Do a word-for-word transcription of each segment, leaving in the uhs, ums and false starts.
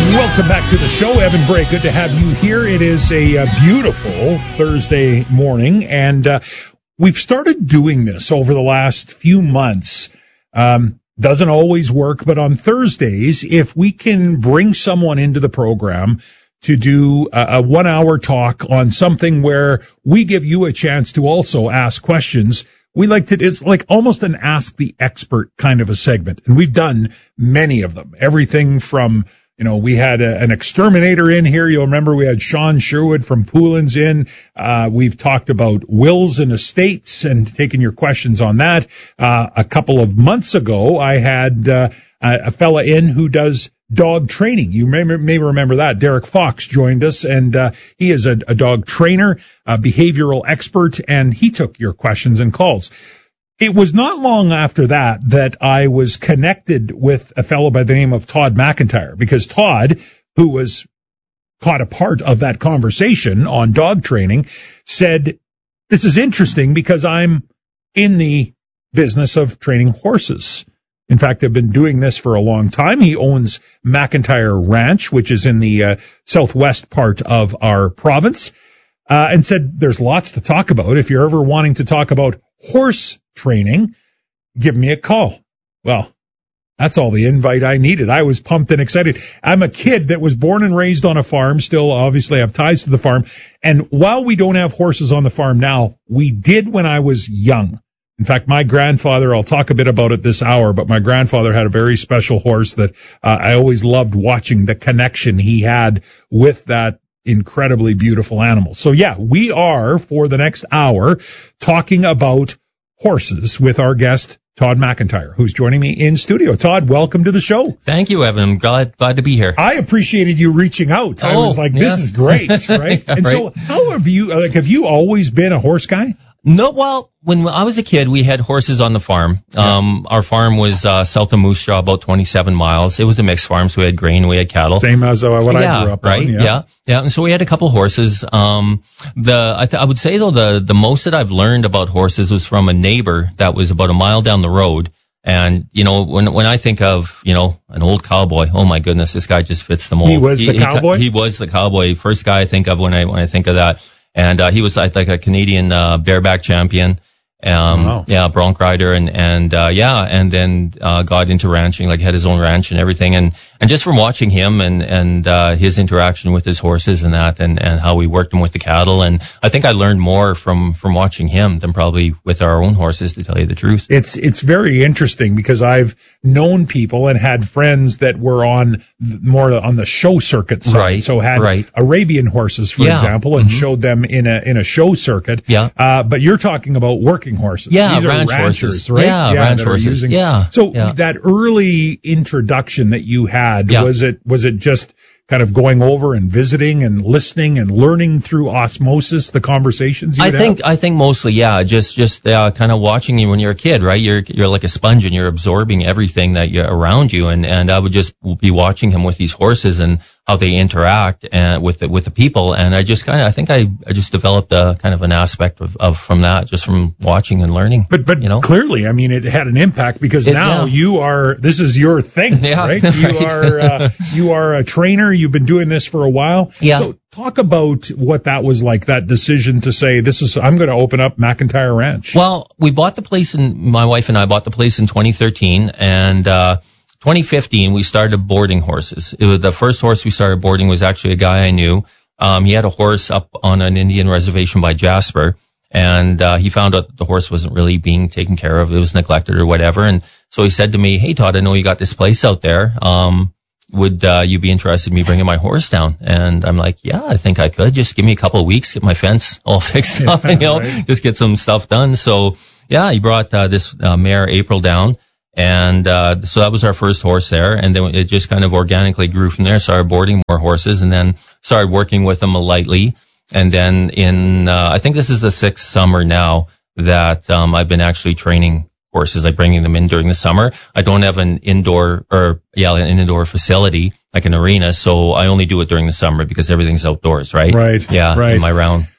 Welcome back to the show, Evan Bray. Good to have you here. It is a, a beautiful Thursday morning, and uh, we've started doing this over the last few months. Um, doesn't always work, but on Thursdays, if we can bring someone into the program to do a, a one-hour talk on something where we give you a chance to also ask questions, we like to, it's like almost an Ask the Expert kind of a segment, and we've done many of them. Everything from You know, we had a, an exterminator in here. You'll remember we had Sean Sherwood from Poulins in. Uh, we've talked about wills and estates and taken your questions on that. Uh, a couple of months ago, I had uh, a fella in who does dog training. You may, may remember that. Derek Fox joined us, and uh, he is a, a dog trainer, a behavioral expert, and he took your questions and calls. It was not long after that that I was connected with a fellow by the name of Todd McIntyre, because Todd, who was caught a part of that conversation on dog training, said, this is interesting because I'm in the business of training horses. In fact, I've been doing this for a long time. He owns McIntyre Ranch, which is in the uh, southwest part of our province, uh, and said there's lots to talk about. If you're ever wanting to talk about horse training, give me a call. Well, that's all the invite I needed. I was pumped and excited. I'm a kid that was born and raised on a farm, still obviously have ties to the farm. And while we don't have horses on the farm now, we did when I was young. In fact, my grandfather, I'll talk a bit about it this hour, but my grandfather had a very special horse that uh, I always loved watching the connection he had with that incredibly beautiful animal. So yeah, we are for the next hour talking about horses with our guest, Todd McIntyre, who's joining me in studio. Todd, welcome to the show. Thank you, Evan. I'm glad, glad to be here. I appreciated you reaching out. Oh, I was like, this yeah. is great, right? And right. So how have you, like, have you always been a horse guy? No, well, when I was a kid, we had horses on the farm. Yeah. Um, our farm was uh, south of Moose Jaw, about twenty-seven miles. It was a mixed farm, so we had grain, we had cattle. Same as uh, what yeah, I grew up right? on. Yeah. yeah, yeah. And so we had a couple horses. Um, the I, th- I would say though the the most that I've learned about horses was from a neighbor that was about a mile down the road. And, you know, when when I think of, you know, an old cowboy, oh my goodness, this guy just fits the mold. He was he, the cowboy? He, he was the cowboy. First guy I think of when I when I think of that. And uh, he was like, like a Canadian uh, bareback champion. Um, wow. yeah, bronc rider and, and, uh, yeah, and then, uh, got into ranching, like had his own ranch and everything. And, and just from watching him and, and, uh, his interaction with his horses and that and, and how we worked him with the cattle. And I think I learned more from, from watching him than probably with our own horses, to tell you the truth. It's, it's very interesting because I've known people and had friends that were on more on the show circuit side. Right. So had right. Arabian horses, for yeah. example, and mm-hmm. showed them in a, in a show circuit. Yeah. Uh, but you're talking about working horses. Yeah, These are ranch ranchers, horses. right? Yeah, yeah ranch horses. Using, yeah. So yeah. that early introduction that you had, yeah. was it, was it just kind of going over and visiting and listening and learning through osmosis the conversations you I would think have? I think mostly yeah just just uh, kind of watching you when you're a kid, right? You're you're like a sponge and you're absorbing everything that you're around you, and and I would just be watching him with these horses and how they interact and with the, with the people, and I just kind of I think I, I just developed a kind of an aspect of, of from that just from watching and learning. But but you know? Clearly, I mean, it had an impact because it, now yeah. you are this is your thing, yeah, right? You right. are uh, you are a trainer. You've been doing this for a while. Yeah. So talk about what that was like, that decision to say, this is, I'm going to open up McIntyre Ranch. Well, we bought the place in, my wife and I bought the place in twenty thirteen, and, uh, twenty fifteen, we started boarding horses. It was the first horse we started boarding was actually a guy I knew. Um, he had a horse up on an Indian reservation by Jasper, and, uh, he found out that the horse wasn't really being taken care of. It was neglected or whatever. And so he said to me, hey, Todd, I know you got this place out there. Um, would uh, you be interested in me bringing my horse down? And I'm like, yeah, I think I could. Just give me a couple of weeks, get my fence all fixed up, you know, right. just get some stuff done. So, yeah, he brought uh, this uh, mare, April, down. And uh so that was our first horse there. And then it just kind of organically grew from there, started boarding more horses, and then started working with them lightly. And then in, uh I think this is the sixth summer now that um I've been actually training horses, like bringing them in during the summer. I don't have an indoor or yeah, an indoor facility like an arena, so I only do it during the summer because everything's outdoors, right? Right. Yeah, right. in my round.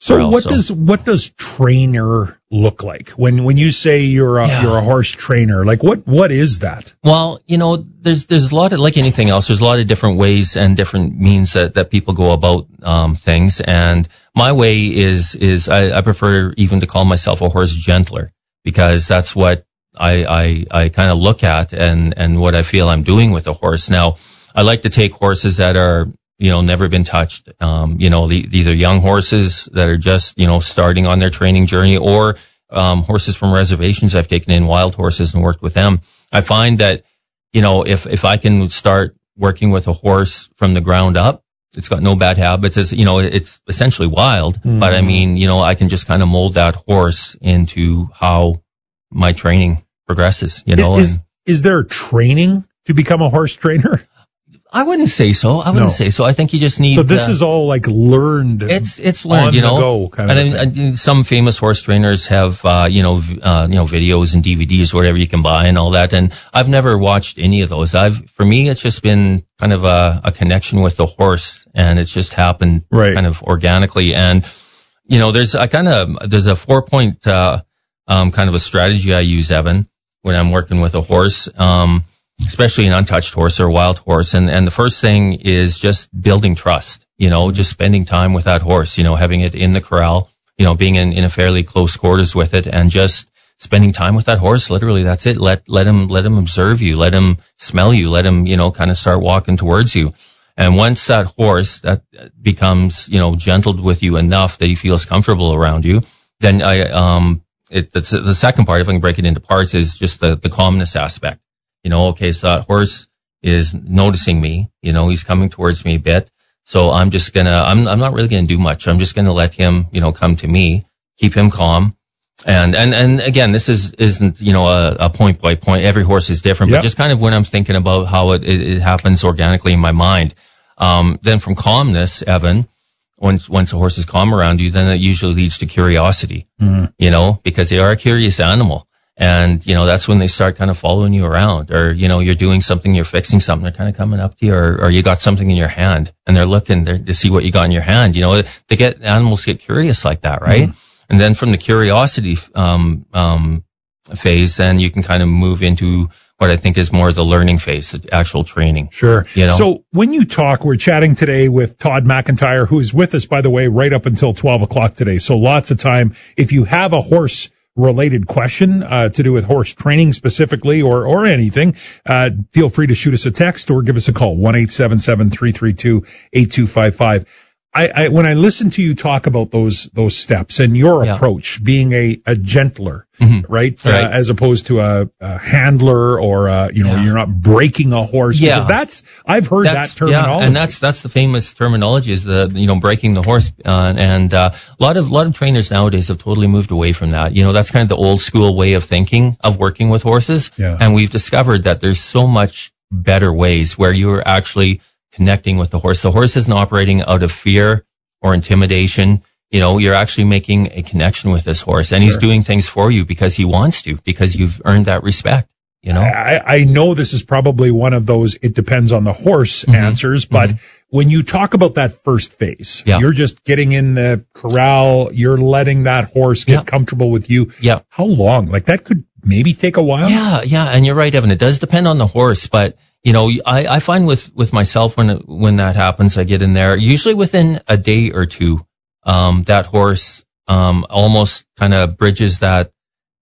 So Corral, what so. does what does trainer look like when when you say you're a, Yeah. you're a horse trainer? Like what what is that? Well, you know, there's there's a lot of, like anything else, there's a lot of different ways and different means that, that people go about um, things. And my way is is I, I prefer even to call myself a horse gentler, because that's what I I, I kind of look at and and what I feel I'm doing with a horse. Now, I like to take horses that are, you know, never been touched. Um, you know, the, either young horses that are just, you know, starting on their training journey, or um, horses from reservations. I've taken in wild horses and worked with them. I find that, you know, if, if I can start working with a horse from the ground up, it's got no bad habits. It's, you know, it's essentially wild, mm. but I mean, you know, I can just kind of mold that horse into how my training progresses, you know. Is, and, is there training to become a horse trainer? I wouldn't say so. I wouldn't no. say so. I think you just need. So this uh, is all like learned. It's it's learned, on you know. The go kind and of I mean, some famous horse trainers have, uh, you know, uh, you know, videos and D V Ds or whatever you can buy and all that. And I've never watched any of those. I've, for me, it's just been kind of a, a connection with the horse, and it's just happened right. kind of organically. And you know, there's a kind of there's a four point uh, um, kind of a strategy I use, Evan, when I'm working with a horse. Um, especially an untouched horse or a wild horse. And, and the first thing is just building trust, you know, just spending time with that horse, you know, having it in the corral, you know, being in, in a fairly close quarters with it, and just spending time with that horse. Literally, that's it. Let, let him, let him observe you, let him smell you, let him, you know, kind of start walking towards you. And once that horse that becomes, you know, gentled with you enough that he feels comfortable around you, then I, um, it, that's the second part, if I can break it into parts, is just the, the calmness aspect. You know, okay, so that horse is noticing me, you know, he's coming towards me a bit. So I'm just gonna, I'm, I'm not really gonna do much. I'm just gonna let him, you know, come to me, keep him calm. And, and, and again, this is, isn't, you know, a, a point by point. Every horse is different, yep. but just kind of when I'm thinking about how it, it, it happens organically in my mind. Um, then from calmness, Evan, once, once a horse is calm around you, then it usually leads to curiosity, mm. you know, because they are a curious animal. And, you know, that's when they start kind of following you around, or, you know, you're doing something, you're fixing something, they're kind of coming up to you, or, or you got something in your hand and they're looking they're, to see what you got in your hand. You know, they get, animals get curious like that, right? Mm. And then from the curiosity, um, um, phase, then you can kind of move into what I think is more the learning phase, the actual training. Sure. You know? So when you talk, we're chatting today with Todd McIntyre, who is with us, by the way, right up until twelve o'clock today. So lots of time. If you have a horse related question uh to do with horse training specifically, or or anything, uh feel free to shoot us a text or give us a call, one eight seven seven, three three two, eight two five five. I, I when I listen to you talk about those those steps and your yeah. approach being a a gentler, mm-hmm. right, right. Uh, as opposed to a, a handler, or uh you know yeah. you're not breaking a horse, yeah. because that's I've heard that's, that terminology, yeah, and that's that's the famous terminology, is the you know breaking the horse, uh, and uh, a lot of a lot of trainers nowadays have totally moved away from that. You know, that's kind of the old school way of thinking of working with horses, yeah. and we've discovered that there's so much better ways where you're actually connecting with the horse. The horse isn't operating out of fear or intimidation. You know, you're actually making a connection with this horse, and sure. he's doing things for you because he wants to, because you've earned that respect. You know, I, I know this is probably one of those it depends on the horse mm-hmm. answers, but mm-hmm. when you talk about that first phase, yeah. you're just getting in the corral, you're letting that horse get yeah. comfortable with you. Yeah. How long? Like that could maybe take a while? Yeah, yeah, and you're right, Evan. It does depend on the horse, but you know, I, I find with, with myself when, when that happens, I get in there, usually within a day or two, um, that horse, um, almost kind of bridges that,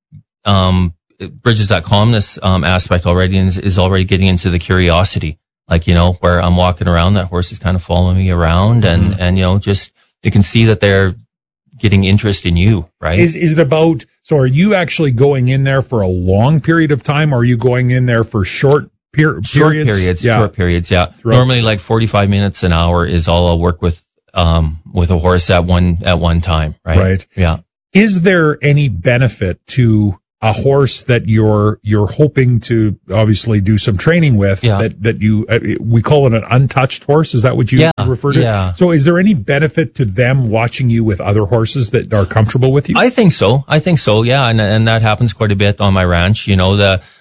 um, bridges that calmness, um, aspect already, and is, is already getting into the curiosity. Like, you know, where I'm walking around, that horse is kind of following me around, and, mm-hmm. and, you know, just, you can see that they're getting interest in you, right? Is, is it about, so are you actually going in there for a long period of time, or are you going in there for short Per- short periods, periods, yeah. short periods, yeah. Throughout. Normally, like forty-five minutes, an hour is all I'll work with, um, with a horse at one at one time, right? Right. Yeah. Is there any benefit to a horse that you're you're hoping to obviously do some training with? Yeah. That that you uh, we call it an untouched horse. Is that what you yeah. refer to? Yeah. So, is there any benefit to them watching you with other horses that are comfortable with you? I think so. I think so. Yeah, and and that happens quite a bit on my ranch. You know, the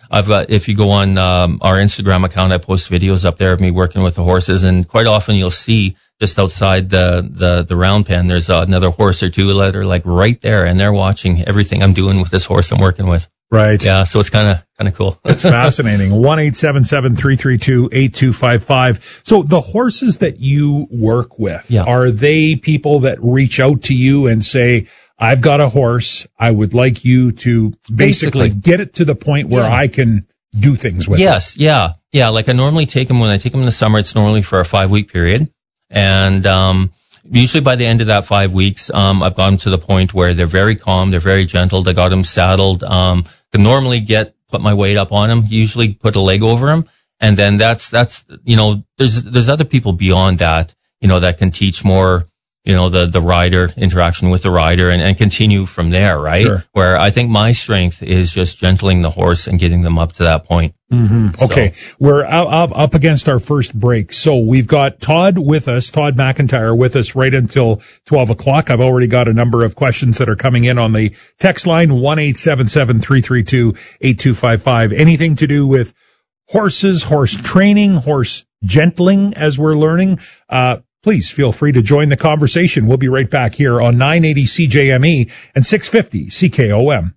I've got, if you go on um, our Instagram account, I post videos up there of me working with the horses, and quite often you'll see just outside the the, the round pen, there's uh, another horse or two that are like right there, and they're watching everything I'm doing with this horse I'm working with. Right. Yeah, so it's kind of kind of cool. That's fascinating. one eight seven seven, three three two, eight two five five. So the horses that you work with, yeah. are they people that reach out to you and say, I've got a horse, I would like you to basically, basically. get it to the point where yeah. I can do things with yes, it? Yes, yeah. Yeah, like I normally take them, when I take them in the summer, it's normally for a five-week period. And um usually by the end of that five weeks, um I've gotten to the point where they're very calm, they're very gentle. I got them saddled. Um, can normally get put my weight up on them. Usually put a leg over them, and then that's that's you know there's there's other people beyond that, you know, that can teach more. You know, the, the rider, interaction with the rider, and, and continue from there, right? Sure. Where I think my strength is just gentling the horse and getting them up to that point. Mm-hmm. So. Okay. We're up, up against our first break. So we've got Todd with us, Todd McIntyre with us right until twelve o'clock. I've already got a number of questions that are coming in on the text line, one eight seven seven, three three two, eight two five five. Anything to do with horses, horse training, horse gentling, as we're learning, uh, please feel free to join the conversation. We'll be right back here on nine eighty C J M E and six fifty C K O M.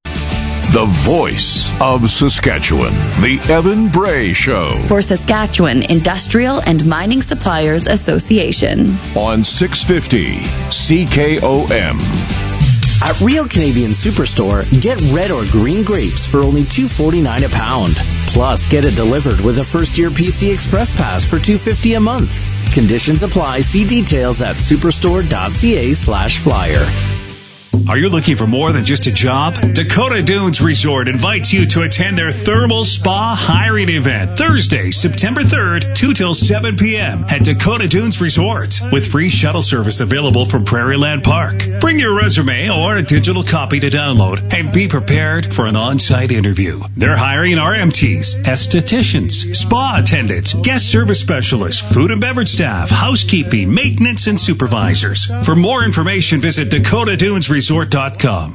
The voice of Saskatchewan, the Evan Bray Show. For Saskatchewan Industrial and Mining Suppliers Association. On six fifty C K O M. At Real Canadian Superstore, get red or green grapes for only two forty-nine a pound. Plus, get it delivered with a first-year P C Express Pass for two fifty a month. Conditions apply. See details at superstore.ca slash flyer. Are you looking for more than just a job? Dakota Dunes Resort invites you to attend their Thermal Spa Hiring Event Thursday, September third, two till seven p.m. at Dakota Dunes Resort, with free shuttle service available from Prairieland Park. Bring your resume or a digital copy to download and be prepared for an on-site interview. They're hiring R M Ts, estheticians, spa attendants, guest service specialists, food and beverage staff, housekeeping, maintenance, and supervisors. For more information, visit Dakota Dunes Resort. Resort dot com.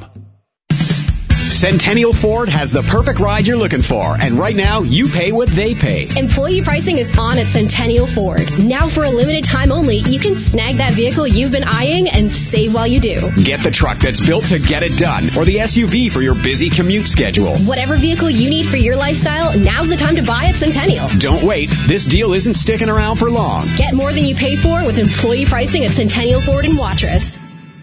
Centennial Ford has the perfect ride you're looking for, and right now you pay what they pay. Employee pricing is on at Centennial Ford. Now for a limited time only, you can snag that vehicle you've been eyeing and save while you do. Get the truck that's built to get it done, or the S U V for your busy commute schedule. Whatever vehicle you need for your lifestyle, now's the time to buy at Centennial. Don't wait. This deal isn't sticking around for long. Get more than you pay for with employee pricing at Centennial Ford in Watrous.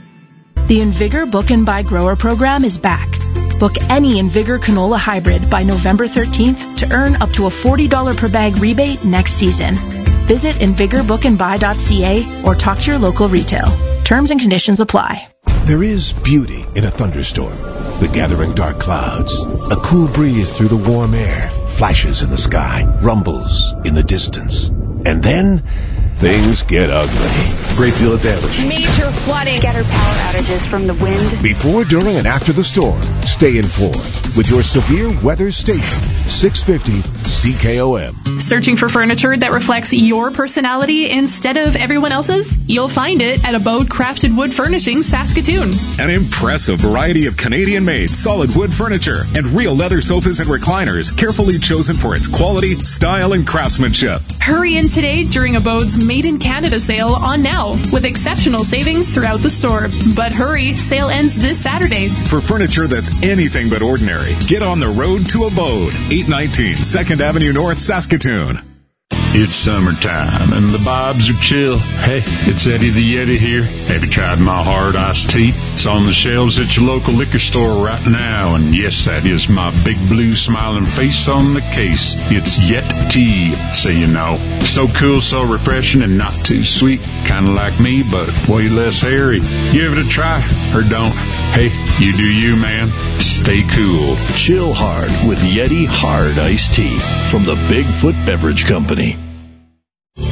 The Invigor Book and Buy Grower program is back. Book any Invigor canola hybrid by November thirteenth to earn up to a forty dollars per bag rebate next season. Visit invigor book and buy dot c a or talk to your local retail. Terms and conditions apply. There is beauty in a thunderstorm. The gathering dark clouds, a cool breeze through the warm air, flashes in the sky, rumbles in the distance. And then things get ugly. Great deal of damage. Major flooding. Getter power outages from the wind. Before, during, and after the storm, stay informed with your severe weather station, six fifty C K O M. Searching for furniture that reflects your personality instead of everyone else's? You'll find it at Abode Crafted Wood Furnishings, Saskatoon. An impressive variety of Canadian-made solid wood furniture and real leather sofas and recliners, carefully chosen for its quality, style, and craftsmanship. Hurry in today during Abode's Made in Canada sale on now, with exceptional savings throughout the store. But hurry, sale ends this Saturday. For furniture that's anything but ordinary, get on the road to Abode, eight nineteen second Avenue North, Saskatoon. It's summertime and the vibes are chill. Hey, it's Eddie the Yeti here. Have you tried my hard iced tea? It's on the shelves at your local liquor store right now. And yes, that is my big blue smiling face on the case. It's Yet Tea, so you know. So cool, so refreshing, and not too sweet. Kind of like me, but way less hairy. Give it a try, or don't. Hey, you do you, man. Stay cool. Chill hard with Yeti Hard Iced Tea from the Bigfoot Beverage Company.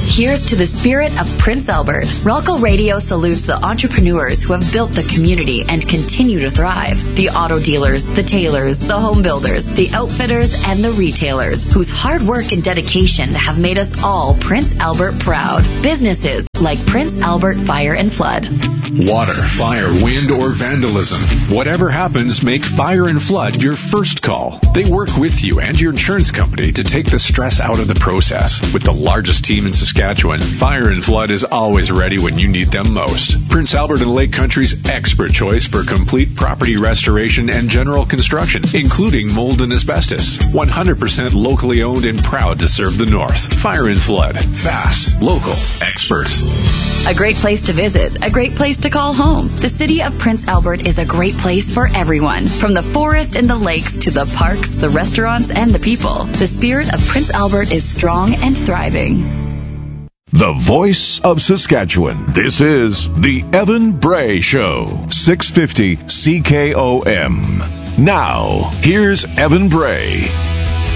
Here's to the spirit of Prince Albert. Relco Radio salutes the entrepreneurs who have built the community and continue to thrive. The auto dealers, the tailors, the home builders, the outfitters, and the retailers whose hard work and dedication have made us all Prince Albert proud. Businesses like Prince Albert Fire and Flood. Water, fire, wind, or vandalism. Whatever happens, make Fire and Flood your first call. They work with you and your insurance company to take the stress out of the process. With the largest team in Saskatchewan, Fire and Flood is always ready when you need them most. Prince Albert and Lake Country's expert choice for complete property restoration and general construction, including mold and asbestos. one hundred percent locally owned and proud to serve the North. Fire and Flood. Fast, local, expert. A great place to visit, a great place to call home. The city of Prince Albert is a great place for everyone. From the forest and the lakes to the parks, the restaurants, and the people. The spirit of Prince Albert is strong and thriving. The voice of Saskatchewan. This is the Evan Bray Show. six fifty C K O M. Now, here's Evan Bray.